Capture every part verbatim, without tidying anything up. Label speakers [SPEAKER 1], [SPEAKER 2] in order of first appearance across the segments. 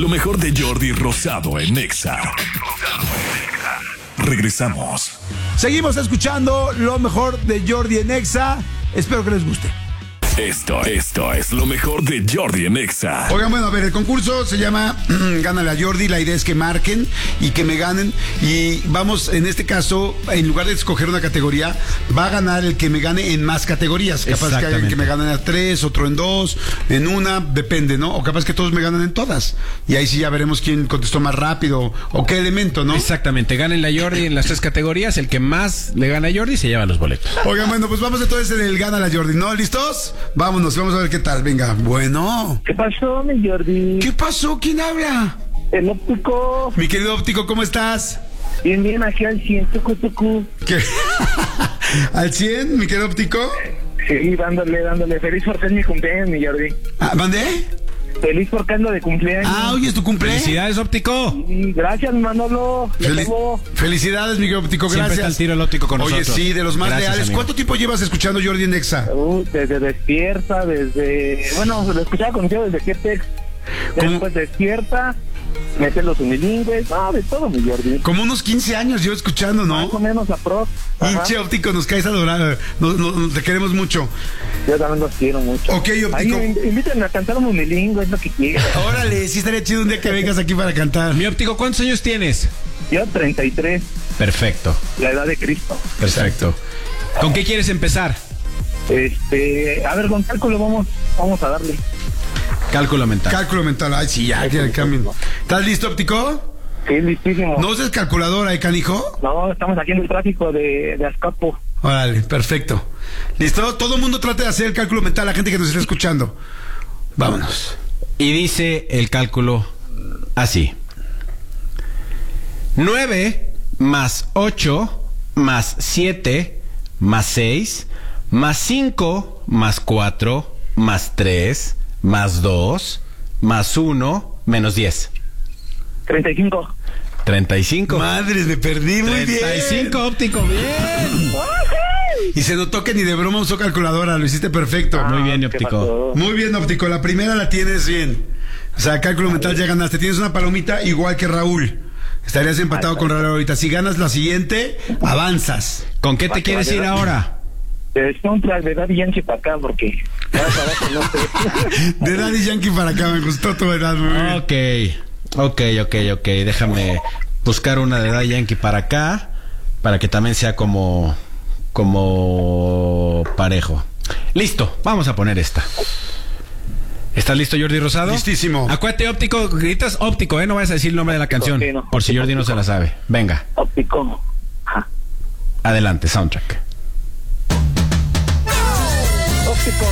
[SPEAKER 1] lo mejor de Jordi Rosado en Exa. Regresamos.
[SPEAKER 2] Seguimos escuchando lo mejor de Jordi en Exa. Espero que les guste.
[SPEAKER 1] Esto, esto es lo mejor de Jordi en Exa.
[SPEAKER 2] Oigan, bueno, a ver, el concurso se llama Gánale a Jordi. La idea es que marquen y que me ganen. Y vamos, en este caso, en lugar de escoger una categoría, va a ganar el que me gane en más categorías. Capaz que alguien que me gane a tres, otro en dos, en una, depende, ¿no? O capaz que todos me ganan en todas. Y ahí sí ya veremos quién contestó más rápido o qué elemento, ¿no?
[SPEAKER 3] Exactamente, gánenle a Jordi en las tres categorías. El que más le gana a Jordi se lleva los boletos.
[SPEAKER 2] Oigan, bueno, pues vamos entonces en el Gánale a Jordi, ¿no? ¿Listos? Vámonos, vamos a ver qué tal. Venga, bueno.
[SPEAKER 4] ¿Qué pasó, mi Jordi?
[SPEAKER 2] ¿Qué pasó? ¿Quién habla?
[SPEAKER 4] El óptico.
[SPEAKER 2] Mi querido óptico, ¿cómo estás?
[SPEAKER 4] Bien, bien, aquí al cien, tucu, tucu.
[SPEAKER 2] ¿Qué? ¿Al cien, mi querido óptico?
[SPEAKER 4] Sí, dándole, dándole. Feliz porque es mi cumpleaños, mi Jordi.
[SPEAKER 2] Ah, ¿mandé?
[SPEAKER 4] Feliz porque ando de cumpleaños.
[SPEAKER 2] Ah, hoy es tu cumpleaños.
[SPEAKER 3] Felicidades, óptico.
[SPEAKER 4] Sí, gracias, Manolo.
[SPEAKER 2] Fel- Felicidades, mi querido óptico, gracias.
[SPEAKER 3] Siempre está el tiro el óptico con
[SPEAKER 2] Oye,
[SPEAKER 3] nosotros.
[SPEAKER 2] sí, de los más
[SPEAKER 3] Gracias,
[SPEAKER 2] leales.
[SPEAKER 3] amigo.
[SPEAKER 2] ¿Cuánto tiempo llevas escuchando Jordi en Exa?
[SPEAKER 4] Uh, desde despierta, desde... Bueno, lo escuchaba contigo desde G-Tex. Después despierta, mete los unilingües, no, de todo, mi Jordi.
[SPEAKER 2] Como unos quince años yo escuchando, ¿no?
[SPEAKER 4] Más o menos a pro.
[SPEAKER 2] Pinche óptico, nos caes adorado. Nos, nos, te queremos mucho.
[SPEAKER 4] Yo también los quiero mucho.
[SPEAKER 2] Ok, óptico.
[SPEAKER 4] Ahí, invítenme a cantar un unilingüe, es lo que quiero.
[SPEAKER 2] Órale, sí estaría chido un día que vengas aquí para cantar.
[SPEAKER 3] Mi óptico, ¿cuántos años tienes?
[SPEAKER 4] Yo treinta y tres,
[SPEAKER 3] Perfecto,
[SPEAKER 4] la edad de Cristo.
[SPEAKER 3] perfecto. ¿Con qué quieres empezar?
[SPEAKER 4] Este, a ver, con cálculo vamos, vamos a darle.
[SPEAKER 3] Cálculo mental.
[SPEAKER 2] Cálculo mental. Ay, sí, ya, ya, cambio. ¿Estás listo, óptico?
[SPEAKER 4] Sí, listísimo.
[SPEAKER 2] ¿No uses calculadora, eh, canijo?
[SPEAKER 4] No, estamos aquí en el tráfico de, de Azcapo.
[SPEAKER 2] Órale, perfecto. ¿Listo? Todo el mundo trate de hacer el cálculo mental, la gente que nos está escuchando. Vámonos.
[SPEAKER 3] Y dice el cálculo así: nueve más ocho más siete más seis más cinco más cuatro más tres más dos más uno menos diez.
[SPEAKER 4] treinta y cinco.
[SPEAKER 3] treinta y cinco.
[SPEAKER 2] Madres, me perdí muy bien.
[SPEAKER 3] treinta y cinco, óptico, bien.
[SPEAKER 2] Y se notó que ni de broma usó calculadora, lo hiciste perfecto.
[SPEAKER 4] Ah,
[SPEAKER 3] Muy bien,
[SPEAKER 4] ¿qué
[SPEAKER 3] óptico.
[SPEAKER 4] pasó?
[SPEAKER 2] Muy bien, óptico. La primera la tienes bien. O sea, cálculo mental ya ganaste. Tienes una palomita igual que Raúl. Estarías empatado con Raúl ahorita. Si ganas la siguiente, avanzas.
[SPEAKER 3] ¿Con qué te quieres ir ahora?
[SPEAKER 4] Es un track de Daddy Yankee para acá porque más abajo no sé.
[SPEAKER 2] De Daddy Yankee para acá, me gustó tu edad. Muy bien.
[SPEAKER 3] Ok, ok, ok, ok. Déjame buscar una de Daddy Yankee para acá, para que también sea como, como parejo. Listo, vamos a poner esta. ¿Estás listo, Jordi Rosado?
[SPEAKER 2] Listísimo.
[SPEAKER 3] Acuérdate, óptico, gritas óptico, ¿eh? No vayas a decir el nombre de la canción,
[SPEAKER 4] sí, no.
[SPEAKER 3] por si Jordi no se la sabe. Venga,
[SPEAKER 4] Óptico. Ajá.
[SPEAKER 3] adelante, soundtrack.
[SPEAKER 4] Óptico.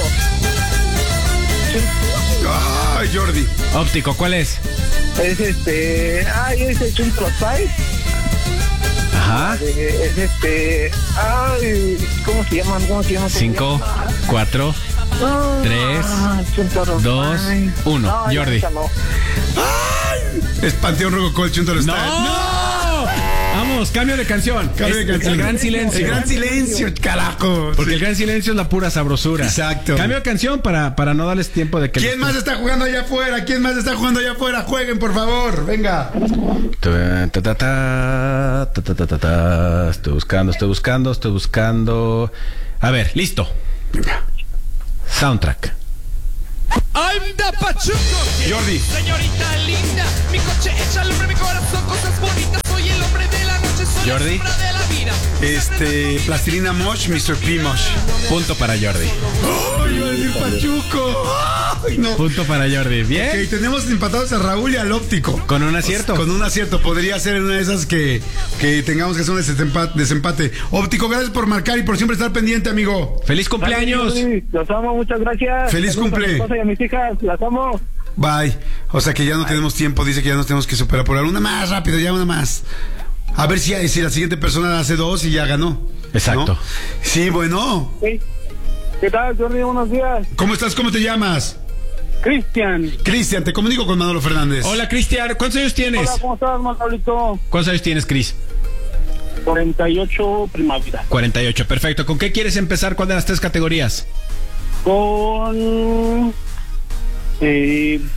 [SPEAKER 2] Ay, Jordi.
[SPEAKER 3] Óptico, ¿cuál es?
[SPEAKER 4] Es este. Ay, es el Chunto Spice.
[SPEAKER 3] Ajá.
[SPEAKER 4] Eh, Es este. Ay, ¿cómo se llaman? ¿Cómo se llaman?
[SPEAKER 3] Cinco, cuatro,
[SPEAKER 4] Ah,
[SPEAKER 3] tres,
[SPEAKER 4] Chunto
[SPEAKER 3] dos,
[SPEAKER 4] Spice.
[SPEAKER 3] uno.
[SPEAKER 4] No, ya,
[SPEAKER 3] Jordi.
[SPEAKER 4] esa no.
[SPEAKER 2] Es Panteón Rococó, el Chunto
[SPEAKER 3] ¡No!
[SPEAKER 2] Style. ¡No!
[SPEAKER 3] Vamos, cambio de canción.
[SPEAKER 2] Cambio de
[SPEAKER 3] Es
[SPEAKER 2] canción.
[SPEAKER 3] El gran silencio.
[SPEAKER 2] El gran silencio, carajo.
[SPEAKER 3] Porque
[SPEAKER 2] Sí.
[SPEAKER 3] el gran silencio es la pura sabrosura.
[SPEAKER 2] Exacto.
[SPEAKER 3] Cambio de canción para, para no darles tiempo de que...
[SPEAKER 2] ¿Quién más está jugando allá afuera? ¿Quién más está jugando allá afuera? Jueguen, por favor. Venga.
[SPEAKER 3] Ta, ta, ta, ta, ta, ta, ta, ta, ta. Estoy buscando, estoy buscando, estoy buscando. A ver, listo.
[SPEAKER 2] Venga.
[SPEAKER 3] Soundtrack.
[SPEAKER 5] I'm the Pachuco.
[SPEAKER 2] Jordi.
[SPEAKER 5] Señorita linda, mi coche echa al hombre, mi corazón, cosas bonitas. Soy el hombre de la noche, soy
[SPEAKER 3] Jordi.
[SPEAKER 5] la sombra de la vida.
[SPEAKER 2] Este, Plastilina Mosh, mister P Mosh.
[SPEAKER 3] Punto para Jordi.
[SPEAKER 2] ¡Ay, iba a decir Pachuco! ¡Ay, no!
[SPEAKER 3] Punto para Jordi. Bien.
[SPEAKER 2] Ok, tenemos empatados a Raúl y al óptico.
[SPEAKER 3] Con un acierto.
[SPEAKER 2] Con un acierto. Podría ser una de esas que, que tengamos que hacer un desempate, desempate. Óptico, gracias por marcar y por siempre estar pendiente, amigo.
[SPEAKER 3] ¡Feliz cumpleaños!
[SPEAKER 4] Sí, los amo, muchas gracias.
[SPEAKER 2] Feliz
[SPEAKER 4] Saludos
[SPEAKER 2] cumple.
[SPEAKER 4] a mi esposa y a mis hijas, las amo.
[SPEAKER 2] Bye. O sea que ya no tenemos tiempo. Dice que ya nos tenemos que superar por una más rápido, ya una más. A ver si, si la siguiente persona hace dos y ya ganó.
[SPEAKER 3] Exacto.
[SPEAKER 2] ¿No? Sí, bueno.
[SPEAKER 4] Sí. ¿Qué tal, Jordi? Buenos días.
[SPEAKER 2] ¿Cómo estás? ¿Cómo te llamas?
[SPEAKER 4] Cristian.
[SPEAKER 2] Cristian, te comunico con Manolo Fernández.
[SPEAKER 3] Hola, Cristian. ¿Cuántos años tienes?
[SPEAKER 4] Hola, ¿cómo estás, Manolito?
[SPEAKER 3] ¿Cuántos años tienes, Cris?
[SPEAKER 4] cuarenta y ocho primavera.
[SPEAKER 3] cuarenta y ocho, perfecto. ¿Con qué quieres empezar? ¿Cuál de las tres categorías?
[SPEAKER 4] Con... Eh,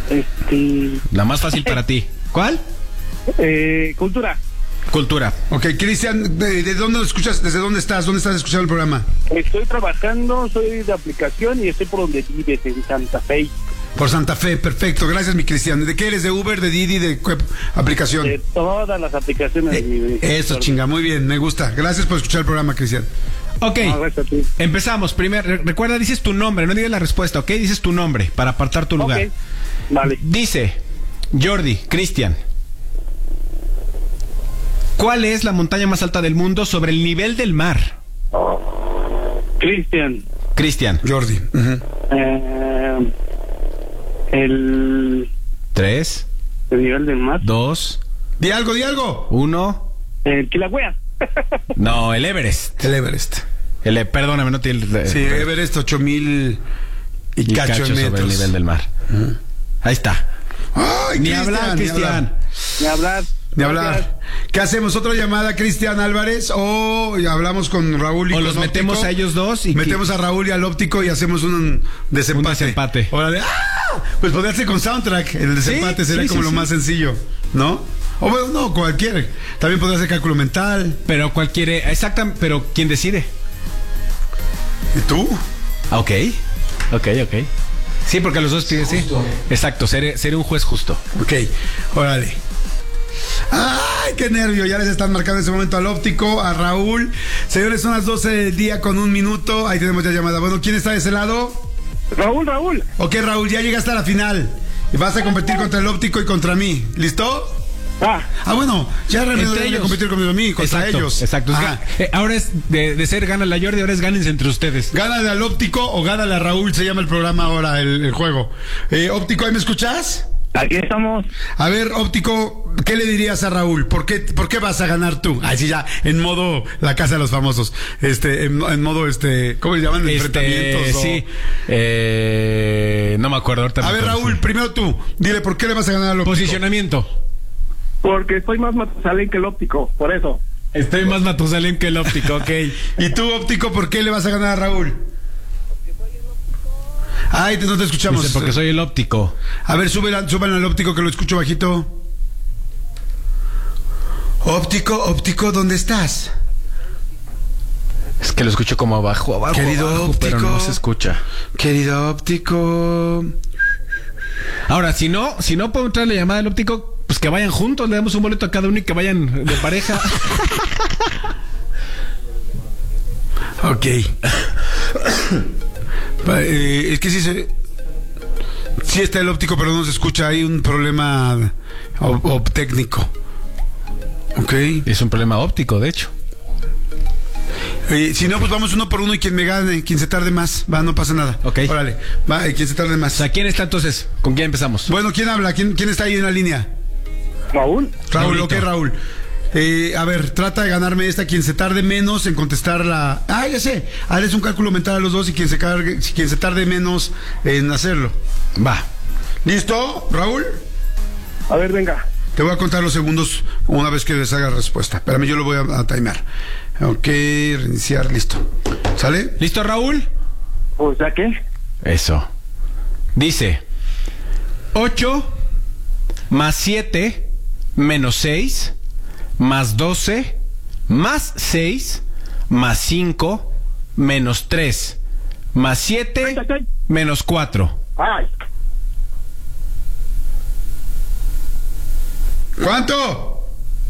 [SPEAKER 4] Este...
[SPEAKER 3] La más fácil para ti. ¿Cuál?
[SPEAKER 4] Eh, cultura.
[SPEAKER 3] Cultura.
[SPEAKER 2] Ok, Cristian, ¿de, ¿de dónde lo escuchas? ¿Desde dónde estás? ¿Dónde estás escuchando el programa?
[SPEAKER 4] Estoy trabajando, soy de aplicación y estoy por donde vives, en Santa Fe.
[SPEAKER 2] Por Santa Fe, perfecto. Gracias, mi Cristian. ¿De qué eres? ¿De Uber, de Didi, de qué aplicación?
[SPEAKER 4] De todas las aplicaciones.
[SPEAKER 2] Eh,
[SPEAKER 4] mi-
[SPEAKER 2] eso, chinga, muy bien, me gusta. Gracias por escuchar el programa, Cristian.
[SPEAKER 3] Ok,
[SPEAKER 4] No, gracias a ti.
[SPEAKER 3] empezamos. Primero, re- recuerda, dices tu nombre, no digas la respuesta, ¿ok? Dices tu nombre para apartar tu lugar.
[SPEAKER 4] Ok, vale.
[SPEAKER 3] Dice, Jordi, Cristian, ¿cuál es la montaña más alta del mundo sobre el nivel del mar?
[SPEAKER 4] Cristian,
[SPEAKER 3] Cristian.
[SPEAKER 2] Jordi. Ujú.
[SPEAKER 4] eh, el,
[SPEAKER 3] Tres,
[SPEAKER 4] el nivel del mar.
[SPEAKER 3] dos,
[SPEAKER 2] Di algo, di algo.
[SPEAKER 3] uno.
[SPEAKER 4] El Kilauea.
[SPEAKER 3] No, el Everest.
[SPEAKER 2] El Everest.
[SPEAKER 3] El, E- perdóname, no tiene el...
[SPEAKER 2] Sí, Everest, ocho mil y,
[SPEAKER 3] y
[SPEAKER 2] cacho,
[SPEAKER 3] cacho
[SPEAKER 2] en
[SPEAKER 3] sobre el
[SPEAKER 2] metros.
[SPEAKER 3] nivel del mar. Ahí está.
[SPEAKER 2] Ay,
[SPEAKER 3] Ni
[SPEAKER 2] Cristian,
[SPEAKER 3] hablar,
[SPEAKER 2] ni
[SPEAKER 3] Cristian.
[SPEAKER 2] hablar.
[SPEAKER 4] Ni hablar.
[SPEAKER 2] Ni
[SPEAKER 4] Gracias.
[SPEAKER 2] hablar. ¿Qué hacemos? ¿Otra llamada, Cristian Álvarez? ¿O hablamos con Raúl y
[SPEAKER 3] O
[SPEAKER 2] con
[SPEAKER 3] los metemos
[SPEAKER 2] Óptico?
[SPEAKER 3] a ellos dos y
[SPEAKER 2] Metemos a Raúl y al óptico y hacemos un desempate.
[SPEAKER 3] Un desempate.
[SPEAKER 2] Órale. ¡Ah! Pues ponerse con soundtrack. El desempate
[SPEAKER 3] Sí,
[SPEAKER 2] sería
[SPEAKER 3] sí,
[SPEAKER 2] como
[SPEAKER 3] sí,
[SPEAKER 2] lo
[SPEAKER 3] sí.
[SPEAKER 2] más sencillo, ¿no? O bueno, no, cualquiera. También podría ser cálculo mental.
[SPEAKER 3] Pero cualquiera... Exacta, pero ¿quién decide?
[SPEAKER 2] ¿Y tú?
[SPEAKER 3] Ah, ok. Ok, ok. Sí, porque los dos tienen... Sí. Exacto, seré, seré un juez justo.
[SPEAKER 2] Ok, órale. ¡Ay, qué nervio! Ya les están marcando en ese momento al óptico, a Raúl. Señores, son las doce del día con un minuto. Ahí tenemos ya llamada. Bueno, ¿quién está de ese lado?
[SPEAKER 4] Raúl, Raúl.
[SPEAKER 2] Ok, Raúl, ya llegaste a la final. Y vas a competir contra el óptico y contra mí. ¿Listo?
[SPEAKER 4] Ah,
[SPEAKER 2] Ah, bueno, ya realmente
[SPEAKER 3] Entre
[SPEAKER 2] no
[SPEAKER 3] ellos.
[SPEAKER 2] competir contra mí, contra
[SPEAKER 3] Exacto,
[SPEAKER 2] ellos.
[SPEAKER 3] Exacto. Es
[SPEAKER 2] Ajá.
[SPEAKER 3] que, eh, ahora es de, de ser gana la Jordi, ahora es gánense entre ustedes.
[SPEAKER 2] Gánale al óptico o gánale a Raúl, se llama el programa ahora, el, el juego. Eh, óptico, ¿ahí me escuchas?
[SPEAKER 4] aquí estamos.
[SPEAKER 2] A ver, óptico, ¿qué le dirías a Raúl? ¿Por qué, por qué vas a ganar tú? Ay, sí, ya, en modo la casa de los famosos. Este, en, en modo, este, ¿cómo se llaman? Enfrentamientos.
[SPEAKER 3] Este,
[SPEAKER 2] o-
[SPEAKER 3] sí. Eh, no me acuerdo ahorita.
[SPEAKER 2] A
[SPEAKER 3] me
[SPEAKER 2] ver,
[SPEAKER 3] acuerdo,
[SPEAKER 2] Raúl,
[SPEAKER 3] sí.
[SPEAKER 2] primero tú, dile, ¿por qué le vas a ganar al óptico?
[SPEAKER 3] Posicionamiento.
[SPEAKER 4] Porque soy más Matusalén que el óptico, por eso.
[SPEAKER 3] Estoy más Matusalén que el óptico, ok.
[SPEAKER 2] ¿Y tú, óptico, por qué le vas a ganar a Raúl? Ay, te- no te escuchamos.
[SPEAKER 3] Dice, porque soy el óptico.
[SPEAKER 2] A ver, súbela, súbela al óptico que lo escucho bajito. Óptico, óptico, ¿dónde estás?
[SPEAKER 3] Es que lo escucho como abajo, abajo,
[SPEAKER 2] Querido
[SPEAKER 3] abajo,
[SPEAKER 2] óptico.
[SPEAKER 3] pero no se escucha.
[SPEAKER 2] Querido óptico.
[SPEAKER 3] Ahora, si no, si no puedo entrar la llamada del óptico, pues que vayan juntos, le damos un boleto a cada uno y que vayan de pareja.
[SPEAKER 2] Ok. Pa- eh, es que sí se... Sí está el óptico, pero no se escucha. Hay un problema o- o técnico. Ok.
[SPEAKER 3] Es un problema óptico, de hecho.
[SPEAKER 2] Eh, si no, pues vamos uno por uno y quien me gane, quien se tarde más. Va, no pasa nada.
[SPEAKER 3] Ok.
[SPEAKER 2] Órale. Va, eh, quien se tarde
[SPEAKER 3] O
[SPEAKER 2] más.
[SPEAKER 3] sea, ¿quién está entonces? ¿Con quién empezamos?
[SPEAKER 2] Bueno, ¿quién habla? ¿Quién, quién está ahí en la línea?
[SPEAKER 4] Raúl.
[SPEAKER 2] Raúl,
[SPEAKER 3] Raulito.
[SPEAKER 2] ok, Raúl. Eh, a ver, trata de ganarme esta. Quien se tarde menos en contestar la... Ah, ya sé. Hazles un cálculo mental a los dos y quien se, cargue, quien se tarde menos en hacerlo.
[SPEAKER 3] Va.
[SPEAKER 2] ¿Listo, Raúl?
[SPEAKER 4] A ver, venga.
[SPEAKER 2] Te voy a contar los segundos una vez que les haga respuesta. Espérame, yo lo voy a, a timear. Ok, reiniciar, listo. ¿Sale?
[SPEAKER 3] ¿Listo, Raúl?
[SPEAKER 4] O sea, ¿qué?
[SPEAKER 3] Eso. Dice, ocho más siete menos seis más doce más seis más cinco menos tres más siete
[SPEAKER 4] Ay, ay, ay.
[SPEAKER 3] menos cuatro.
[SPEAKER 4] Ay,
[SPEAKER 2] ¿Cuánto?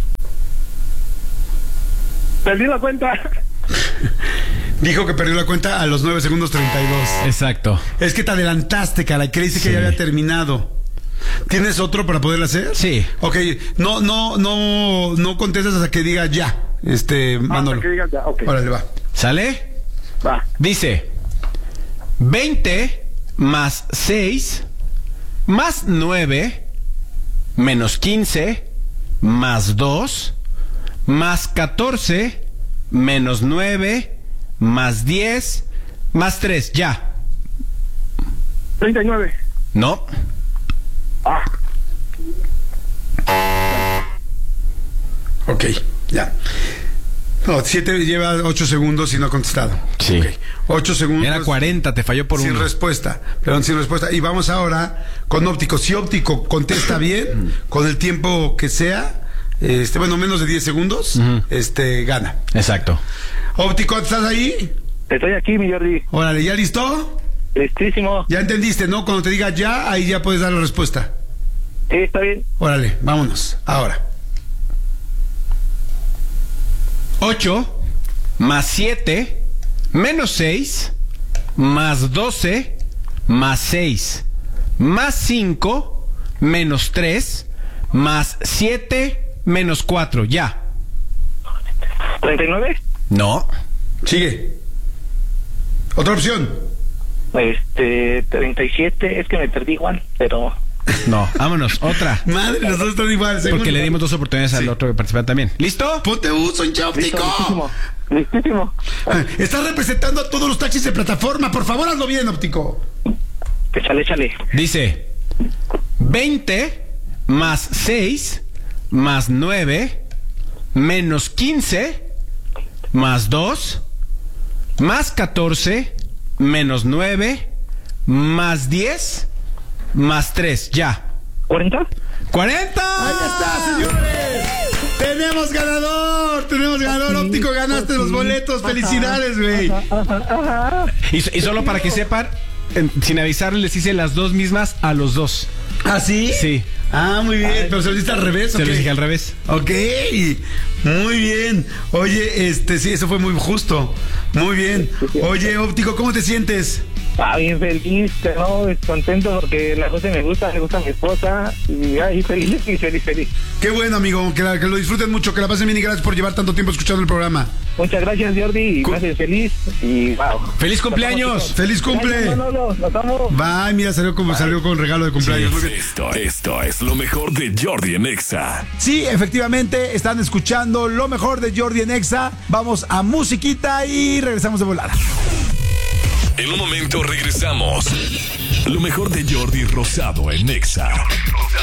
[SPEAKER 4] perdí la cuenta.
[SPEAKER 2] Dijo que perdió la cuenta a los nueve segundos treinta y dos.
[SPEAKER 3] Exacto.
[SPEAKER 2] Es que te adelantaste, cara. Creíste que
[SPEAKER 3] Sí.
[SPEAKER 2] ya había terminado. ¿Tienes otro para poderlo hacer?
[SPEAKER 3] Sí.
[SPEAKER 2] Ok, no, no, no, no contestas hasta que diga ya. Este, Manolo.
[SPEAKER 4] que digas ya, ok.
[SPEAKER 2] Órale, va.
[SPEAKER 3] ¿Sale?
[SPEAKER 4] Va.
[SPEAKER 3] Dice, veinte más seis más nueve menos quince más dos más catorce menos nueve más diez más tres. Ya.
[SPEAKER 4] treinta y nueve.
[SPEAKER 3] No.
[SPEAKER 4] Ah,
[SPEAKER 2] Ok, ya. No, siete lleva ocho segundos y no ha contestado.
[SPEAKER 3] Sí.
[SPEAKER 2] Okay. ocho segundos.
[SPEAKER 3] Era cuarenta, te falló por
[SPEAKER 2] sin
[SPEAKER 3] uno.
[SPEAKER 2] respuesta. Perdón, sin respuesta. Y vamos ahora con Óptico. Si Óptico contesta bien, con el tiempo que sea, este, bueno, menos de diez segundos, uh-huh. este, gana.
[SPEAKER 3] Exacto.
[SPEAKER 2] Óptico, ¿estás ahí?
[SPEAKER 4] Estoy aquí, mi Jordi.
[SPEAKER 2] Órale, ¿ya listo?
[SPEAKER 4] Listísimo.
[SPEAKER 2] Ya entendiste, ¿no? Cuando te diga ya, ahí ya puedes dar la respuesta.
[SPEAKER 4] Sí, está bien.
[SPEAKER 2] Órale, vámonos. Ahora.
[SPEAKER 3] ocho más siete menos seis más doce más seis más cinco menos tres más siete menos cuatro. Ya.
[SPEAKER 4] ¿treinta y nueve?
[SPEAKER 3] No.
[SPEAKER 2] Sigue. Otra opción.
[SPEAKER 4] Este, treinta y siete. Es que me perdí, Juan, pero...
[SPEAKER 3] No, vámonos, otra.
[SPEAKER 2] Madre, los dos están igual.
[SPEAKER 3] Porque le dimos dos oportunidades
[SPEAKER 2] sí.
[SPEAKER 3] al otro que participar también. ¿Listo?
[SPEAKER 2] Ponte uso, hincha Óptico.
[SPEAKER 4] Listísimo. Listísimo.
[SPEAKER 2] Estás representando a todos los taxis de plataforma. Por favor, hazlo bien, Óptico.
[SPEAKER 4] Échale, échale.
[SPEAKER 3] Dice veinte más seis más nueve menos quince más dos más catorce menos nueve más diez más tres. Ya.
[SPEAKER 4] ¿cuarenta?
[SPEAKER 3] ¡cuarenta!
[SPEAKER 2] Ahí está, señores. Tenemos ganador. Tenemos ganador. Óptico, ganaste los boletos. Felicidades, güey.
[SPEAKER 3] Y, y solo para que sepan, eh, sin avisarles, les hice las dos mismas a los dos.
[SPEAKER 2] ¿Ah, sí?
[SPEAKER 3] Sí.
[SPEAKER 2] Ah, muy bien. Pero se lo diste al revés, ¿o
[SPEAKER 3] Se
[SPEAKER 2] qué?
[SPEAKER 3] los dije al revés.
[SPEAKER 2] Ok, muy bien. Oye, este, sí, eso fue muy justo. Muy bien. Oye, Óptico, ¿cómo te sientes?
[SPEAKER 4] Ah, bien feliz, no, contento porque la cosa me gusta, me gusta a mi esposa y ay, feliz, y feliz, feliz.
[SPEAKER 2] Qué bueno, amigo, que, la, que lo disfruten mucho, que la pasen bien y gracias por llevar tanto tiempo escuchando el programa.
[SPEAKER 4] Muchas gracias, Jordi, y me haces feliz y wow.
[SPEAKER 3] ¡Feliz cumpleaños!
[SPEAKER 2] ¡Feliz cumple!
[SPEAKER 4] Gracias, Manolo, nos vamos.
[SPEAKER 2] Bye, mira, salió como Bye. salió con regalo de cumpleaños.
[SPEAKER 1] Sí, esto, esto es lo mejor de Jordi en Exa.
[SPEAKER 2] Sí, efectivamente, están escuchando lo mejor de Jordi en Exa. Vamos a musiquita y regresamos de volada.
[SPEAKER 1] En un momento regresamos. Lo mejor de Jordi Rosado en Exa.